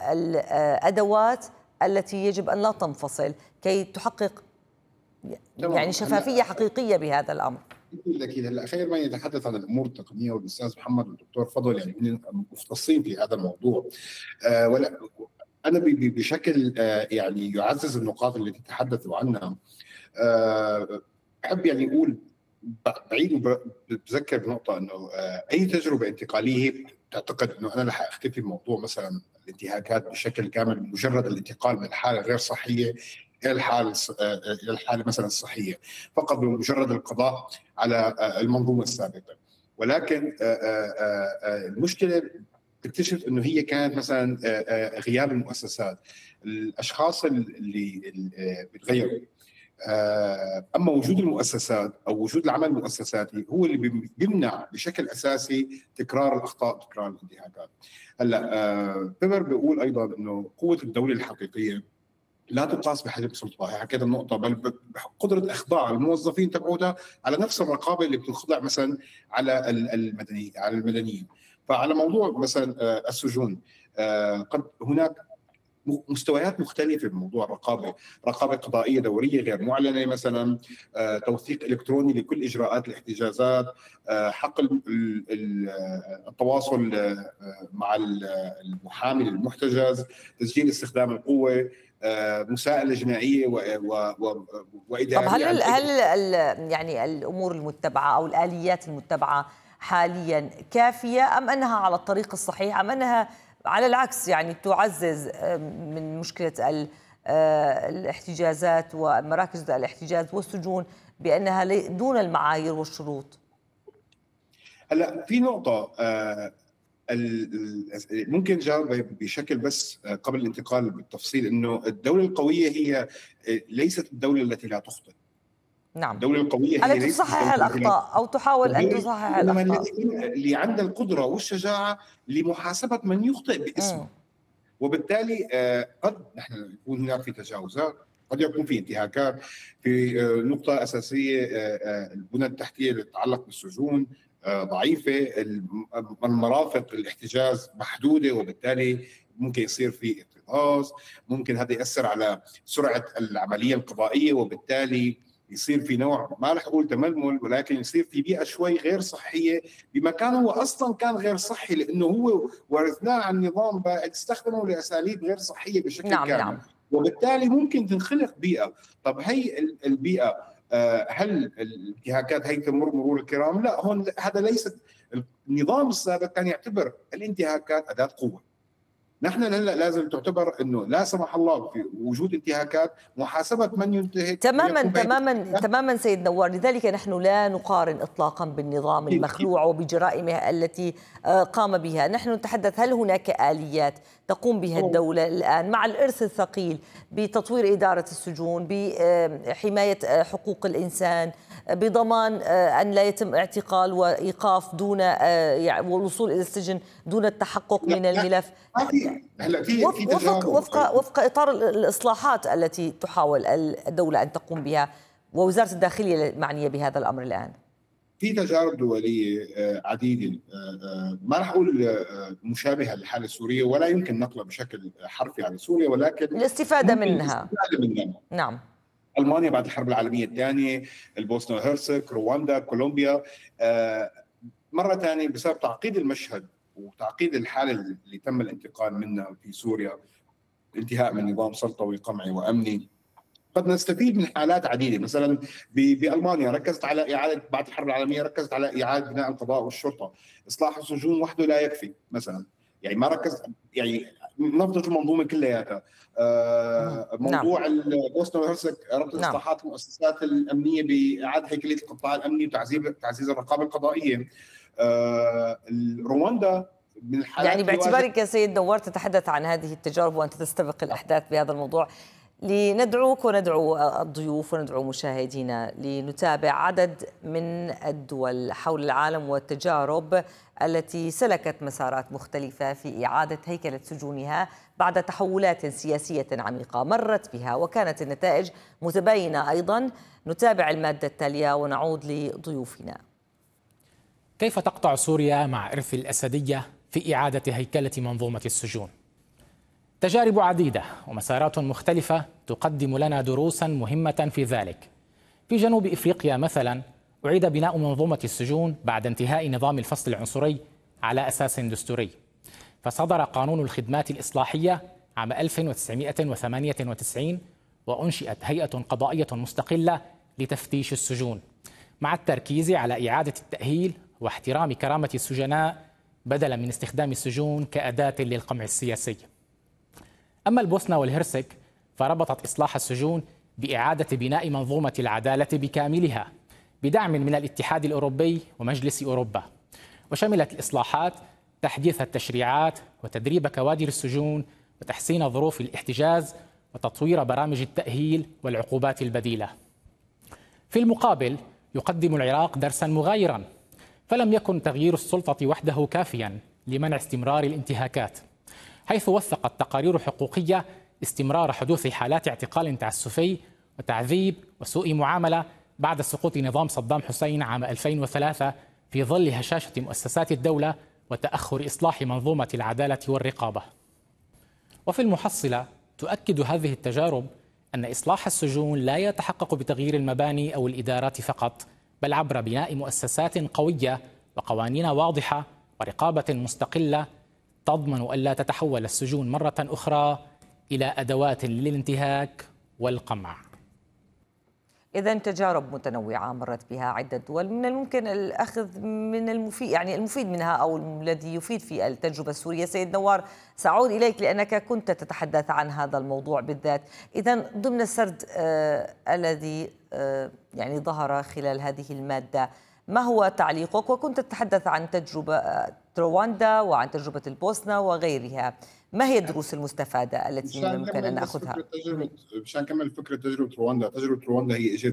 الأدوات التي يجب أن لا تنفصل كي تحقق يعني شفافية حقيقية بهذا الأمر؟ اكيد. هلا خير ما يتحدث عن الامور التقنيه، والاستاذ محمد والدكتور فضل يعني مختصين في هذا الموضوع. آه ولا انا بشكل آه يعني يعزز النقاط اللي تتحدثوا عنها. آه احب يعني اقول بعيد وبذكر بنقطه انه آه اي تجربه انتقاليه تعتقد انه انا رح اختفي بموضوع مثلا الانتهاكات بشكل كامل بمجرد الانتقال من الحاله غير صحيه الى الحاله الى الحاله مثلا الصحيه فقط بمجرد القضاء على المنظومه السابقه. ولكن المشكله تكتشف انه هي كانت مثلا غياب المؤسسات، الاشخاص اللي بتغيروا. اما وجود المؤسسات او وجود العمل المؤسساتي هو اللي بيمنع بشكل اساسي تكرار الاخطاء، تكرار الانتهاكات. هلا بيبر بيقول ايضا انه قوه الدوله الحقيقيه لا تقاس بحجم سلطتها، حكيت النقطه، بل بقدره اخضاع الموظفين تبعوها على نفس الرقابه اللي بتنخضع مثلا على المدنيين على المدنيين. فعلى موضوع مثلا السجون قد هناك مستويات مختلفه بموضوع الرقابه، رقابه قضائيه دوريه غير معلنه مثلا، توثيق الكتروني لكل اجراءات الاحتجازات، حق التواصل مع المحامي للمحتجز، تسجيل استخدام القوه، مساءلة جنائية وإدارية. طب هل هل يعني الأمور المتبعة أو الآليات المتبعة حاليا كافية، أم أنها على الطريق الصحيح، أم أنها على العكس يعني تعزز من مشكلة الاحتجازات ومراكز الاحتجاز والسجون بأنها دون المعايير والشروط؟ هلا في نقطة آه ممكن جاوب بشكل بس قبل الانتقال بالتفصيل، انه الدولة القوية هي ليست الدولة التي لا تخطئ. نعم. الدولة القوية هي التي تصحح الأخطاء أو تحاول أن تصحح الأخطاء، اللي عندها القدرة والشجاعة لمحاسبة من يخطئ باسمه. وبالتالي قد نحن يكون هناك في تجاوزات، قد يكون في انتهاكات. في نقطة أساسية البنى التحتية اللي تتعلق بالسجون ضعيفة، المرافق الاحتجاز محدودة، وبالتالي ممكن يصير في اكتظاظ، ممكن هذا يأثر على سرعة العملية القضائية، وبالتالي يصير في نوع ما رح اقول تململ، ولكن يصير في بيئة شوي غير صحية بمكان هو اصلا كان غير صحي، لانه هو ورثناه عن نظام بائد استخدمه لاساليب غير صحية بشكل نعم كامل. نعم. وبالتالي ممكن تنخلق بيئة. طب هي البيئة هل الانتهاكات هي تمر مرور الكرام؟ لا، هون هذا ليس النظام السابق كان يعتبر الانتهاكات أداة قوة. نحن هلا لازم تعتبر انه لا سمح الله في وجود انتهاكات محاسبه من ينتهك. تماما تماما تماما سيد نوار، لذلك نحن لا نقارن اطلاقا بالنظام المخلوع وبجرائمه التي قام بها، نحن نتحدث هل هناك آليات تقوم بها الدولة الآن مع الإرث الثقيل بتطوير إدارة السجون، بحماية حقوق الإنسان، بضمان أن لا يتم اعتقال وإيقاف دون والوصول إلى السجن دون التحقق من الملف، وفق وفق وفق إطار الإصلاحات التي تحاول الدولة أن تقوم بها ووزارة الداخلية المعنية بهذا الأمر الآن؟ في تجارب دولية عديدة ما راح أقول مشابهة للحالة السورية، ولا يمكن نقلها بشكل حرفي على سوريا، ولكن الاستفادة منها. الاستفادة منها. نعم. ألمانيا بعد الحرب العالمية الثانية، البوسنة والهرسك، رواندا، كولومبيا، مرة ثانية بسبب تعقيد المشهد وتعقيد الحالة اللي تم الانتقال منها في سوريا، انتهاء من نظام سلطوي قمعي وأمني، قد نستفيد من حالات عديدة. مثلا بألمانيا ركزت على إعادة بعد الحرب العالمية، ركزت على إعادة بناء القضاء والشرطة. إصلاح السجون وحده لا يكفي مثلا، يعني ما ركز، يعني نفضل المنظومة كلياتها. آه موضوع نعم. البوسنة والهرسك ربط نعم. إصلاحات المؤسسات الأمنية بإعادة هيكلية القطاع الأمني وتعزيز تعزيز الرقابة القضائية. آه رواندا من الحالات يعني باعتبارك يا سيد نوار تتحدث عن هذه التجارب وأنت تستبق الأحداث بهذا الموضوع، لندعوك وندعو الضيوف وندعو مشاهدينا لنتابع عدد من الدول حول العالم والتجارب التي سلكت مسارات مختلفة في إعادة هيكلة سجونها بعد تحولات سياسية عميقة مرت بها، وكانت النتائج متباينة أيضا. نتابع المادة التالية ونعود لضيوفنا. كيف تقطع سوريا مع إرث الأسدية في إعادة هيكلة منظومة السجون؟ تجارب عديدة ومسارات مختلفة تقدم لنا دروسا مهمة في ذلك. في جنوب إفريقيا مثلا أعيد بناء منظومة السجون بعد انتهاء نظام الفصل العنصري على أساس دستوري، فصدر قانون الخدمات الإصلاحية عام ألف وتسعمائة وثمانية وتسعين، وأنشئت هيئة قضائية مستقلة لتفتيش السجون، مع التركيز على إعادة التأهيل واحترام كرامة السجناء بدلا من استخدام السجون كأداة للقمع السياسي. أما البوسنة والهرسك فربطت إصلاح السجون بإعادة بناء منظومة العدالة بكاملها بدعم من الاتحاد الأوروبي ومجلس أوروبا، وشملت الإصلاحات تحديث التشريعات وتدريب كوادر السجون وتحسين ظروف الاحتجاز وتطوير برامج التأهيل والعقوبات البديلة. في المقابل يقدم العراق درسا مغايرا، فلم يكن تغيير السلطة وحده كافيا لمنع استمرار الانتهاكات، حيث وثقت تقارير حقوقية استمرار حدوث حالات اعتقال تعسفي وتعذيب وسوء معاملة بعد سقوط نظام صدام حسين عام ألفين وثلاثة في ظل هشاشة مؤسسات الدولة وتأخر إصلاح منظومة العدالة والرقابة. وفي المحصلة تؤكد هذه التجارب أن إصلاح السجون لا يتحقق بتغيير المباني أو الإدارات فقط، بل عبر بناء مؤسسات قوية وقوانين واضحة ورقابة مستقلة تضمن ألا تتحول السجون مرة أخرى إلى أدوات للانتهاك والقمع. إذا تجارب متنوعة مرت بها عدة دول، من الممكن الأخذ من المفيد يعني المفيد منها أو الذي يفيد في التجربة السورية. سيد نوار، سأعود إليك لأنك كنت تتحدث عن هذا الموضوع بالذات. إذا ضمن السرد آه الذي آه يعني ظهر خلال هذه المادة، ما هو تعليقك؟ وكنت تتحدث عن تجربة رواندا وعن تجربة البوسنة وغيرها، ما هي الدروس المستفادة التي يمكن أن نأخذها؟ مشان نكمل فكرة تجربة رواندا، تجربة رواندا هي اجت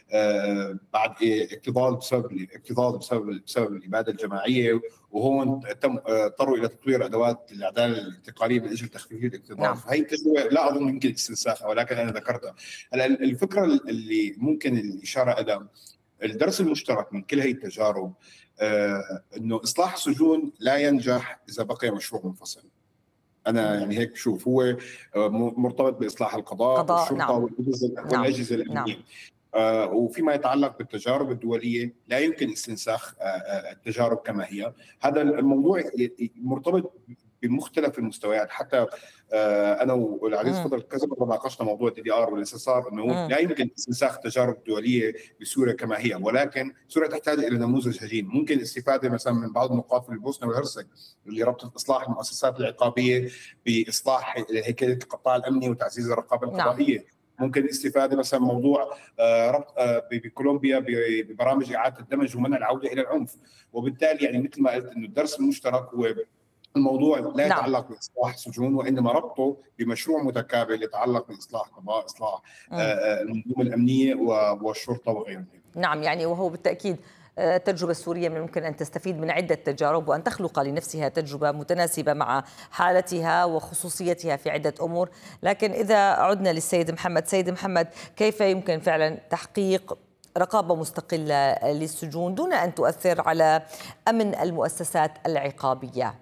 آه بعد اكتظاظ بسبب الاكتظاظ بسبب بسبب الإبادة الجماعية، وهون تم اضطروا إلى تطوير أدوات العدالة الانتقالية من أجل تخفيف الاكتظاظ. نعم. فهي التجربة لا أظن يمكن استنساخها، ولكن أنا ذكرتها. الفكرة اللي ممكن الإشارة إلى الدرس المشترك من كل هذه التجارب آه إنه إصلاح السجون لا ينجح إذا بقي مشروع منفصل. أنا يعني هيك بشوف، هو مرتبط بإصلاح القضاء قضاء والشرطة نعم. والأجهزة الأمنية. نعم. آه وفيما يتعلق بالتجارب الدولية لا يمكن استنساخ آه التجارب كما هي. هذا الموضوع مرتبط بمختلف المستويات. حتى آه انا والعزيز فضل كذا مره ناقشنا موضوع الدي دي ار والاس اس ار، انه لا يمكن استنساخ التجارب الدوليه بسوريا كما هي، ولكن سوريا تحتاج الى نموذج هجين. ممكن الاستفاده مثلا من بعض النقاط في البوسنه والهرسك اللي ربط اصلاح المؤسسات العقابيه باصلاح هيكله القطاع الامني وتعزيز الرقابه القضائيه. نعم. ممكن الاستفاده مثلا موضوع ربط بكولومبيا ببرامج اعاده الدمج ومنع العوده الى العنف. وبالتالي يعني مثل ما قلت انه الدرس المشترك هو الموضوع لا يتعلق نعم. باصلاح السجون، وانما ربطه بمشروع متكامل يتعلق باصلاح قضاء، اصلاح المنظومه الامنيه والشرطه وغيرها. نعم، يعني وهو بالتاكيد التجربة السورية من الممكن أن تستفيد من عدة تجارب وأن تخلق لنفسها تجربة متناسبة مع حالتها وخصوصيتها في عدة أمور. لكن إذا عدنا للسيد محمد، سيد محمد، كيف يمكن فعلا تحقيق رقابة مستقلة للسجون دون أن تؤثر على أمن المؤسسات العقابية؟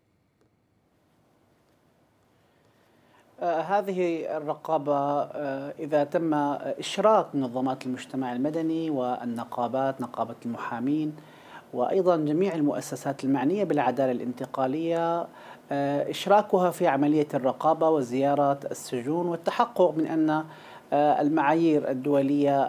آه هذه الرقابة آه إذا تم إشراك منظمات المجتمع المدني والنقابات، نقابة المحامين وأيضا جميع المؤسسات المعنية بالعدالة الانتقالية، آه إشراكها في عملية الرقابة وزيارة السجون والتحقق من أن المعايير الدولية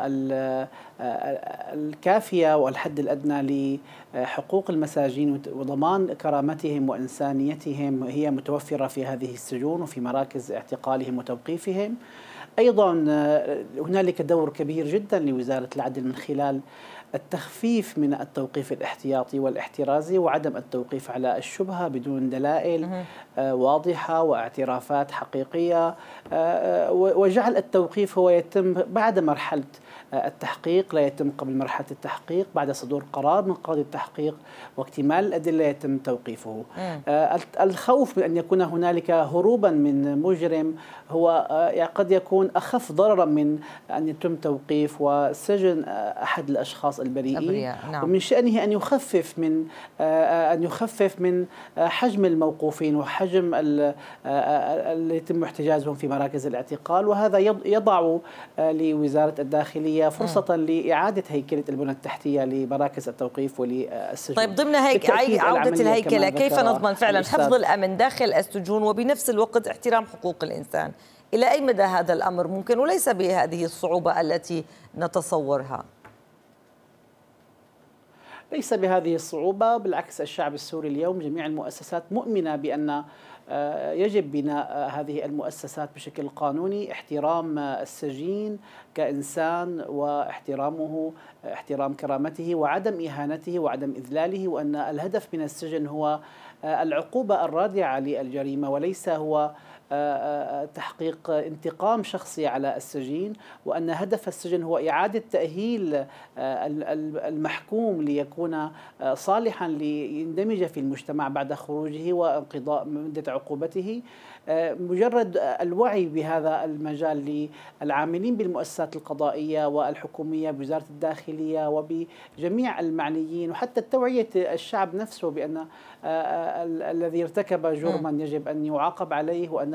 الكافية والحد الأدنى لحقوق المساجين وضمان كرامتهم وإنسانيتهم هي متوفرة في هذه السجون وفي مراكز اعتقالهم وتوقيفهم. أيضا هنالك دور كبير جدا لوزارة العدل من خلال التخفيف من التوقيف الاحتياطي والاحترازي وعدم التوقيف على الشبهة بدون دلائل واضحة واعترافات حقيقية، وجعل التوقيف هو يتم بعد مرحلة التحقيق، لا يتم قبل مرحلة التحقيق. بعد صدور قرار من قاضي التحقيق واكتمال الأدلة يتم توقيفه. الخوف من أن يكون هنالك هروبا من مجرم هو قد يكون أخف ضررا من أن يتم توقيف وسجن أحد الأشخاص البريئين. نعم. ومن شأنه أن يخفف من أن يخفف من حجم الموقوفين وحجم اللي يتم احتجازهم في مراكز الاعتقال، وهذا يضع لوزارة الداخلية فرصة م. لإعادة هيكلة البنى التحتية لمراكز التوقيف وللسجون. طيب ضمن هيك عودة الهيكلة كيف نضمن فعلا حفظ الأمن داخل السجون وبنفس الوقت احترام حقوق الإنسان؟ إلى أي مدى هذا الأمر ممكن وليس بهذه الصعوبة التي نتصورها؟ ليس بهذه الصعوبة، بالعكس الشعب السوري اليوم جميع المؤسسات مؤمنة بأن يجب بناء هذه المؤسسات بشكل قانوني، احترام السجين كإنسان واحترامه احترام كرامته وعدم إهانته وعدم إذلاله، وأن الهدف من السجن هو العقوبة الرادعة للجريمة وليس هو تحقيق انتقام شخصي على السجين، وأن هدف السجن هو إعادة تأهيل المحكوم ليكون صالحا ليندمج في المجتمع بعد خروجه وانقضاء مدة عقوبته. مجرد الوعي بهذا المجال للعاملين بالمؤسسات القضائية والحكومية بوزارة الداخلية وبجميع المعنيين، وحتى التوعية الشعب نفسه بأن الذي ارتكب جرما يجب أن يعاقب عليه، وأن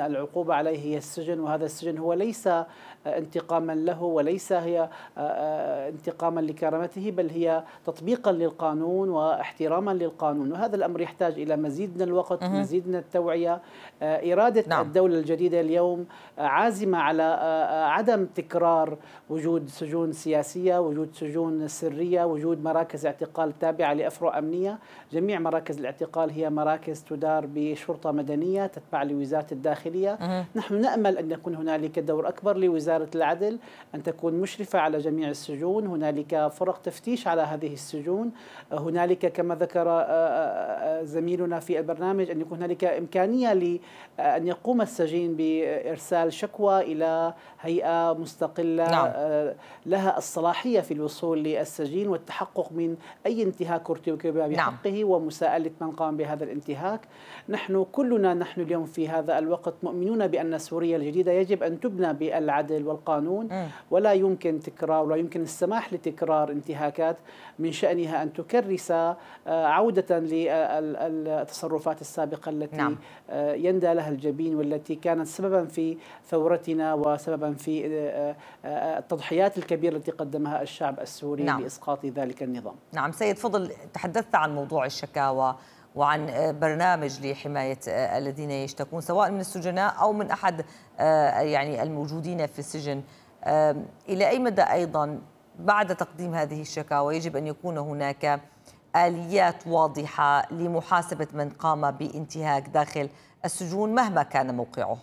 العقوبة عليه هي السجن، وهذا السجن هو ليس انتقاما له وليس هي انتقاما لكرامته، بل هي تطبيقا للقانون واحتراما للقانون. وهذا الأمر يحتاج إلى مزيد من الوقت، مه. مزيد من التوعية. إرادة نعم. الدولة الجديدة اليوم عازمة على عدم تكرار وجود سجون سياسية، وجود سجون سرية، وجود مراكز اعتقال تابعة لأفرع أمنية. جميع مراكز الاعتقال هي مراكز تدار بشرطة مدنية تتبع لوزارة الداخلية. مه. نحن نأمل أن يكون هنالك دور أكبر لوزارة العدل، أن تكون مشرفة على جميع السجون. هنالك فرق تفتيش على هذه السجون. هنالك كما ذكر زميلنا في البرنامج أن يكون هنالك إمكانية لأن يقوم السجين بإرسال شكوى إلى هيئة مستقلة نعم. لها الصلاحية في الوصول للسجين والتحقق من أي انتهاك ارتكب بحقه نعم. ومساءلة من قام بهذا الانتهاك. نحن كلنا نحن اليوم في هذا الوقت مؤمنون بأن سوريا الجديدة يجب أن تبنى بالعدل والقانون، م. ولا يمكن تكرار ولا يمكن السماح لتكرار انتهاكات من شأنها أن تكرس عودة للتصرفات السابقة التي نعم. يندى لها الجبين، والتي كانت سببا في ثورتنا وسببا في التضحيات الكبيرة التي قدمها الشعب السوري نعم. لإسقاط ذلك النظام. نعم سيد فضل، تحدثت عن موضوع الشكاوى وعن برنامج لحماية الذين يشتكون سواء من السجناء أو من أحد يعني الموجودين في السجن. إلى أي مدى أيضا بعد تقديم هذه الشكاوى يجب أن يكون هناك آليات واضحة لمحاسبة من قام بانتهاك داخل السجون مهما كان موقعه؟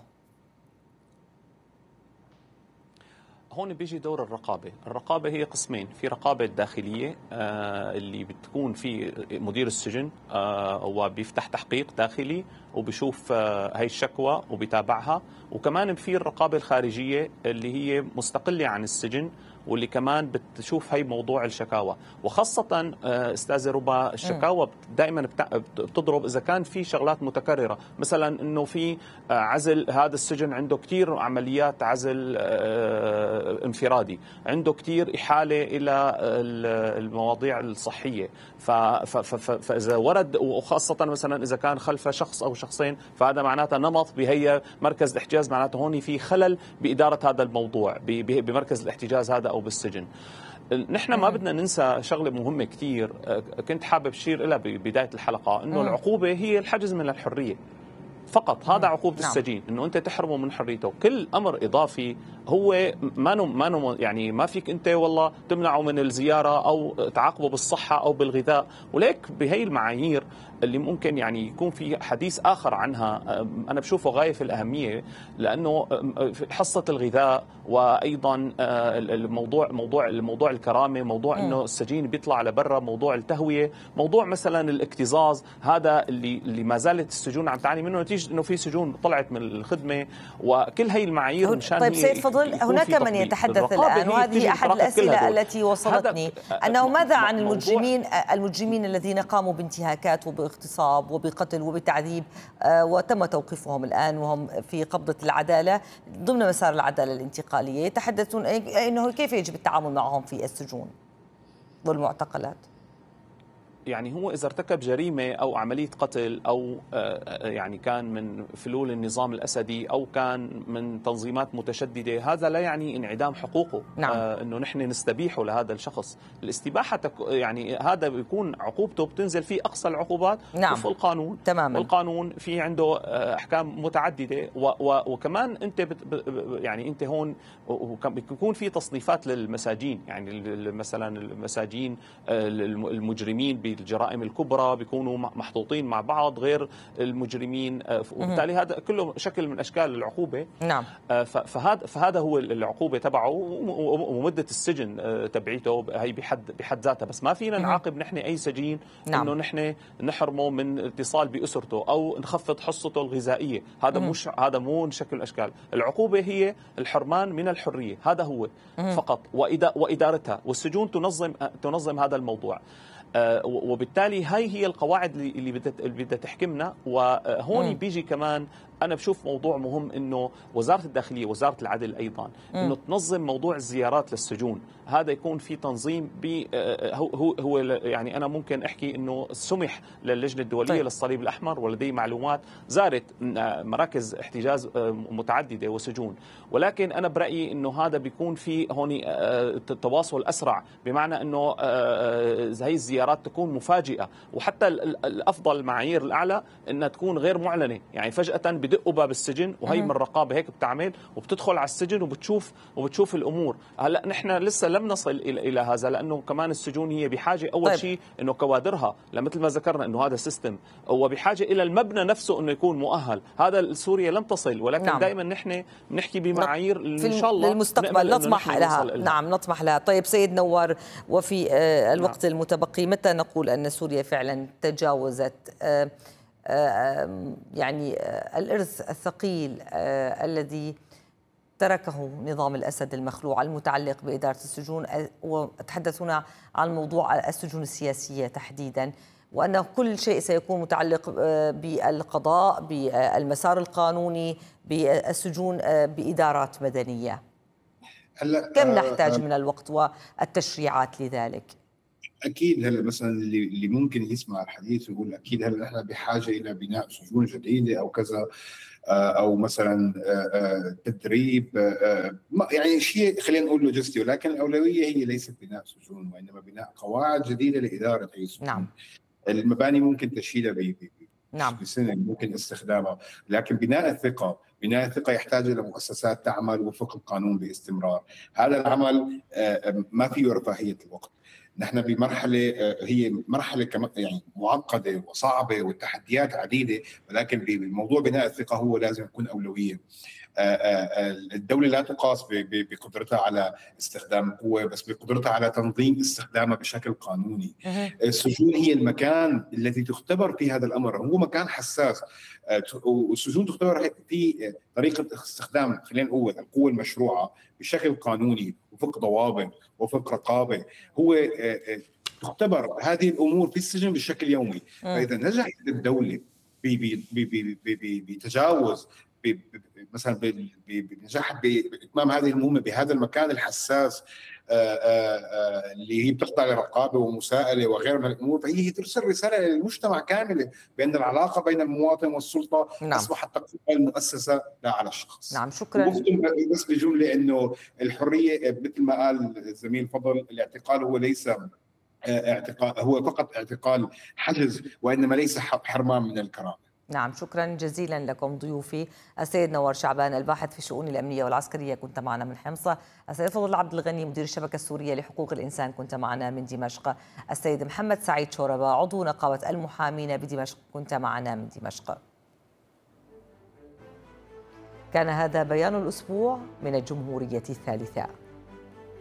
هون بيجي دور الرقابة. الرقابة هي قسمين، في رقابة داخلية آه اللي بتكون في مدير السجن آه وبيفتح تحقيق داخلي وبيشوف آه هاي الشكوى وبيتابعها، وكمان في الرقابة الخارجية اللي هي مستقلة عن السجن واللي كمان بتشوف هي موضوع الشكاوى. وخاصة استاذ ربا الشكاوى دائما بتضرب إذا كان في شغلات متكررة، مثلا إنه في عزل، هذا السجن عنده كتير عمليات عزل انفرادي، عنده كتير إحالة إلى المواضيع الصحية، فإذا ورد، وخاصة مثلا إذا كان خلفه شخص أو شخصين، فهذا معناته نمط بهي مركز الاحتجاز، معناته هون في خلل بإدارة هذا الموضوع بمركز الاحتجاز هذا أو بالسجن. نحن ما بدنا ننسى شغلة مهمة كتير كنت حابب أشير لها ببداية الحلقة، إنه العقوبة هي الحجز من الحرية فقط. هذا عقوبة نعم. السجين، انه انت تحرمه من حريته. كل امر اضافي هو ما نم ما نم يعني ما فيك انت والله تمنعه من الزياره او تعاقبه بالصحه او بالغذاء. وليك بهي المعايير اللي ممكن يعني يكون في حديث اخر عنها، انا بشوفه غايه في الاهميه، لانه حصه الغذاء وايضا الموضوع موضوع الموضوع الكرامه، موضوع انه السجين بيطلع لبرا، موضوع التهويه، موضوع مثلا الاكتظاظ، هذا اللي اللي ما زالت السجون عم تعاني منه نتيجه انه في سجون طلعت من الخدمه. وكل هي المعايير مشان طيب سيد فضل، هناك من يتحدث الان، وهذه احد الاسئله التي وصلتني، انه ماذا عن المجرمين المجرمين الذين قاموا بانتهاكات وباغتصاب وبقتل وبتعذيب وتم توقيفهم الان وهم في قبضه العداله ضمن مسار العداله الانتقاليه، يتحدثون انه كيف يجب التعامل معهم في السجون والمعتقلات؟ يعني هو إذا ارتكب جريمة أو عملية قتل أو يعني كان من فلول النظام الأسدي أو كان من تنظيمات متشددة، هذا لا يعني انعدام حقوقه. نعم. آه إنه نحن نستبيحه لهذا الشخص. الاستباحة يعني هذا بيكون عقوبته بتنزل فيه أقصى العقوبات نعم. وفق القانون تماما. والقانون في عنده أحكام متعددة، وكمان أنت بت يعني أنت هون بيكون في تصنيفات للمساجين، يعني مثلا المساجين المجرمين الجرائم الكبرى بيكونوا محطوطين مع بعض غير المجرمين، وبالتالي هذا كله شكل من اشكال العقوبه. نعم. فهذا فهذا هو العقوبه تبعه، ومده السجن تبعيته هي بحد بحد ذاتها. بس ما فينا نعاقب نحن اي سجين نعم. انه نحن نحرمه من اتصال باسرته او نخفض حصته الغذائيه، هذا مش هذا مو شكل من الاشكال. العقوبه هي الحرمان من الحريه، هذا هو فقط، وادارتها، والسجون تنظم تنظم هذا الموضوع. وبالتالي هاي هي القواعد اللي بدها تحكمنا. وهون بيجي كمان انا بشوف موضوع مهم انه وزاره الداخليه وزاره العدل ايضا انه تنظم موضوع الزيارات للسجون، هذا يكون في تنظيم ب هو هو هو يعني انا ممكن احكي انه سمح للجنه الدوليه طيب. للصليب الاحمر ولدي معلومات زارت مراكز احتجاز متعدده وسجون، ولكن انا برايي انه هذا بيكون في هون تواصل اسرع، بمعنى انه هي الزيارات تكون مفاجئه، وحتى الافضل المعايير الاعلى انها تكون غير معلنه، يعني فجاه بدقوا باب السجن وهي من الرقابه هيك بتعمل وبتدخل على السجن وبتشوف وبتشوف الامور. هلا نحن لسه لم نصل الى الى هذا، لانه كمان السجون هي بحاجه اول طيب. شيء انه كوادرها، مثل ما ذكرنا انه هذا سيستم، هو بحاجه الى المبنى نفسه انه يكون مؤهل، هذا سوريا لم تصل، ولكن نعم. دائما نحن بنحكي بمعايير ان شاء الله للمستقبل نطمح لها. نعم نطمح لها. طيب سيد نوار، وفي الوقت نعم. المتبقي متى نقول ان سوريا فعلا تجاوزت يعني الإرث الثقيل الذي تركه نظام الأسد المخلوع المتعلق بإدارة السجون، وأتحدث هنا عن موضوع السجون السياسية تحديدا، وأن كل شيء سيكون متعلق بالقضاء، بالمسار القانوني، بالسجون بإدارات مدنية. كم نحتاج من الوقت والتشريعات لذلك؟ اكيد هلا مثلا اللي اللي ممكن يسمع الحديث ويقول اكيد هلا نحن بحاجه الى بناء سجون جديده او كذا، او مثلا تدريب، يعني شيء خلينا نقول لوجستي، ولكن الاولويه هي ليست بناء سجون وانما بناء قواعد جديده لاداره اي سجون. نعم. المباني ممكن تشييدها ب نعم. بسنه ممكن استخدامها، لكن بناء الثقه بناء الثقه يحتاج الى مؤسسات تعمل وفق القانون باستمرار. هذا العمل ما فيه رفاهيه الوقت. نحن بمرحله هي مرحله يعني معقده وصعبه والتحديات عديده، ولكن بموضوع بناء الثقه هو لازم يكون اولويه. الدوله لا تقاس بقدرتها على استخدام القوه، بس بقدرتها على تنظيم استخدامها بشكل قانوني. السجون هي المكان الذي تختبر فيه هذا الامر، هو مكان حساس، والسجون تختبر في طريقه استخدام خلينا نقول القوه المشروعه بشكل قانوني وفق ضوابط وفق رقابه. هو تختبر هذه الامور في السجن بشكل يومي. فاذا نجحت الدوله بتجاوز مثلا بنجاح باتمام هذه المهمه بهذا المكان الحساس اللي هي بتخضع لرقابه ومساءله وغيرها من الامور، فهي ترسل رساله للمجتمع كامله بان العلاقه بين المواطن والسلطه نعم. اصبحت تقوم على المؤسسه لا على الشخص. نعم شكرا. بس بجمله انه الحريه مثل ما قال الزميل فضل، الاعتقال هو ليس اعتقال، هو فقط اعتقال حجز، وانما ليس حرمان من الكرامه. نعم شكرا جزيلا لكم ضيوفي، السيد نوار شعبان الباحث في الشؤون الأمنية والعسكرية كنت معنا من حمص، السيد فضل عبد الغني مدير الشبكة السورية لحقوق الإنسان كنت معنا من دمشق، السيد محمد سعيد شوربة عضو نقابة المحامين بدمشق كنت معنا من دمشق. كان هذا بيان الأسبوع من الجمهورية الثالثة.